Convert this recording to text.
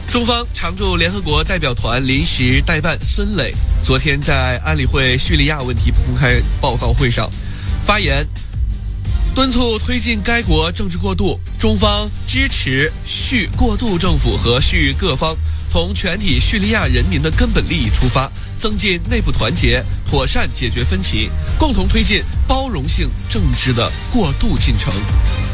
中方常驻联合国代表团临时代办孙磊昨天在安理会叙利亚问题公开报告会上发言，敦促推进该国政治过渡。中方支持叙过渡政府和叙各方从全体叙利亚人民的根本利益出发，增进内部团结，妥善解决分歧，共同推进包容性政治的过渡进程。